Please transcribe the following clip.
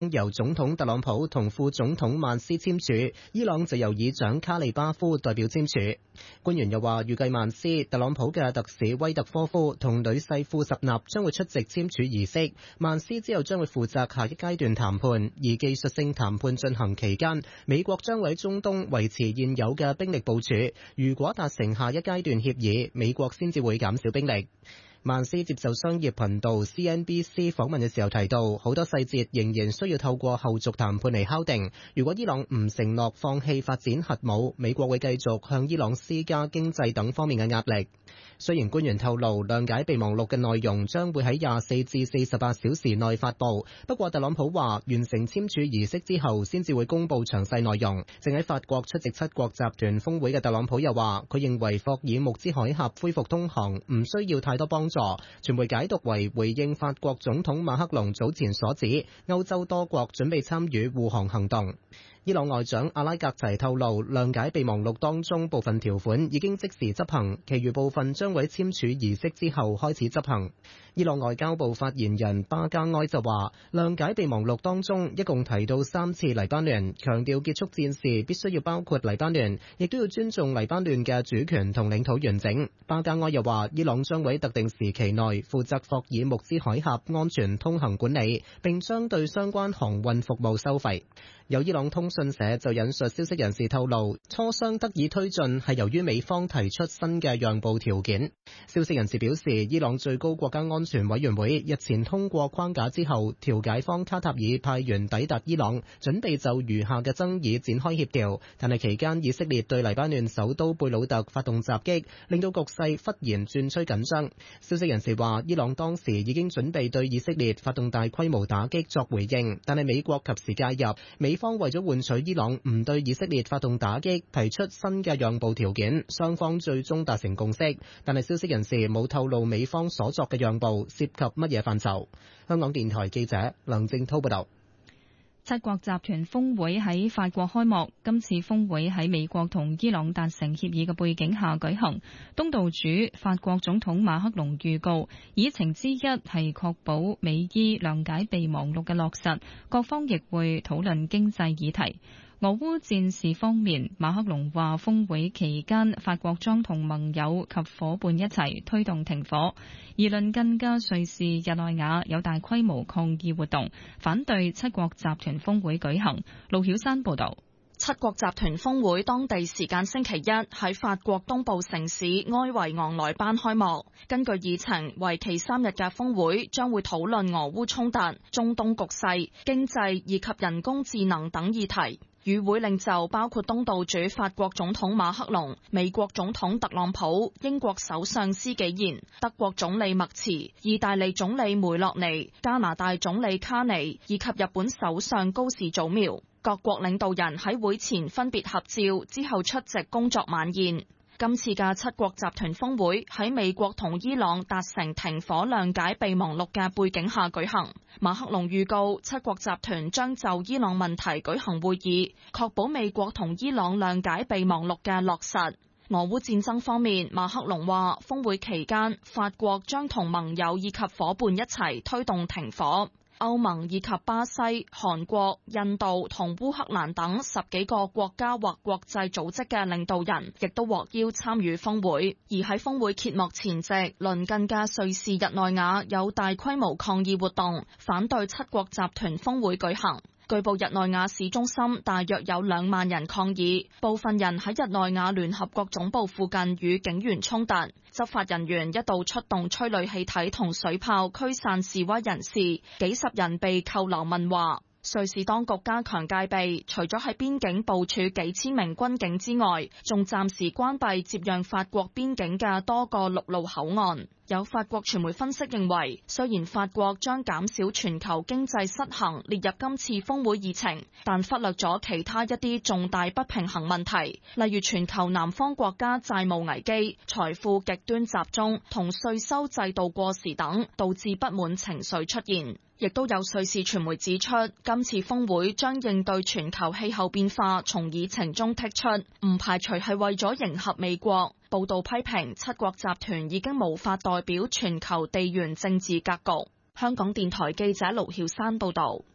由總統特朗普同副總統曼斯簽署，伊朗就由議長卡利巴夫代表簽署。官員又話，預計曼斯、特朗普嘅特使威特科夫同女婿庫什納將會出席簽署儀式。曼斯之後將會負責下一階段談判，而技術性談判進行期間，美國將會喺中東維持現有嘅兵力部署。如果達成下一階段協議，美國先至會減少兵力。曼斯接受商業頻道 CNBC 訪問嘅時候提到，好多細節仍然需要透過後續談判嚟敲定。如果伊朗唔承諾放棄發展核武，美國會繼續向伊朗施加經濟等方面嘅壓力。雖然官員透露諒解備忘錄嘅內容將會喺24至48小時內發布，不過特朗普話完成簽署儀式之後先至會公布詳細內容。正喺法國出席七國集團峰會嘅特朗普又話，佢認為霍爾木茲海峽恢復通航唔需要太多幫助。傳媒解讀為回應法國總統馬克龍早前所指，歐洲多國準備參與護航行動。伊朗外長阿拉格齊透露，諒解備忘錄當中部分條款已經即時執行，其餘部分將會喺簽署儀式之後開始執行。伊朗外交部發言人巴加埃就話，諒解備忘錄當中一共提到3次黎巴嫩，強調結束戰事必須要包括黎巴嫩，亦都要尊重黎巴嫩嘅主權同領土完整。巴加埃又話，伊朗將會喺特定時期內負責霍爾木茲海峽安全通行管理，並將對相關航運服務收費。有伊朗通訊社就引述消息人士透露，磋商得以推進係由於美方提出新嘅讓步條件。消息人士表示，伊朗最高國家安全委員會日前通過框架之後，調解方卡塔爾派員抵達伊朗，準備就餘下嘅爭議展開協調。但係期間以色列對黎巴嫩首都貝魯特發動襲擊，令到局勢忽然轉趨緊張。消息人士話，伊朗當時已經準備對以色列發動大規模打擊作回應，但係美國及時介入，美方為咗換取伊朗唔對以色列發動打擊，提出新嘅讓步條件，雙方最終達成共識。但係消息人士冇透露美方所作嘅讓步涉及乜嘢範疇。香港電台記者梁正滔報道。 七國集團峰會喺法國開幕，今次峰會喺美國同伊朗達成協議嘅背景下舉行。東道主法國總統馬克龍預告，議程之一係確保美伊諒解備忘錄嘅落實，各方亦會討論經濟議題。俄烏戰事方面，馬克龍話峰會期間法國將同盟友及夥伴一齊推動停火，而鄰近嘅瑞士日內瓦有大規模抗議活動，反對七國集團峰會舉行。盧曉山報導。 七國集團峰會當地時間星期一喺法國東部城市埃維昂萊班開幕。根據議程，為期3日嘅峰會將會討論俄烏衝突、中東局勢、經濟以及人工智能等議題。與會領袖包括東道主法國總統馬克龍、美國總統特朗普、英國首相施紀賢、德國總理默茨、意大利總理梅洛尼、加拿大總理卡尼以及日本首相高市早苗。各國領導人喺會前分別合照，之後出席工作晚宴。今次嘅七國集團峰會喺美國同伊朗達成停火諒解備忘錄嘅背景下舉行。馬克龍預告，七國集團將就伊朗問題舉行會議，確保美國同伊朗諒解備忘錄嘅落實。俄烏戰爭方面，馬克龍話，峰會期間法國將同盟友以及夥伴一齊推動停火。歐盟以及巴西、韓國、印度同烏克蘭等10幾個國家或國際組織嘅領導人亦都獲邀參與峰會。而喺峰會揭幕前夕，鄰近嘅瑞士日內瓦有大規模抗議活動，反對七國集團峰會舉行。據報日內瓦市中心大約有2萬人抗議，部分人喺日內瓦聯合國總部附近與警員衝突，執法人員一度出動催淚氣體同水炮驅散示威人士，幾十人被扣留問話。瑞士當局加強戒備，除咗喺邊境部署幾千名軍警之外，仲暫時關閉接壤法國邊境嘅多個陸路口岸。有法國傳媒分析認為，雖然法國將減少全球經濟失衡列入今次峰會議程，但忽略咗其他一啲重大不平衡問題，例如全球南方國家債務危機、財富極端集中同稅收制度過時等，導致不滿情緒出現。亦都有瑞士傳媒指出，今次峰會將應對全球氣候變化從議程中剔出，唔排除係為咗迎合美國。報道批評七國集團已經無法代表全球地緣政治格局。香港電台記者盧曉山報導。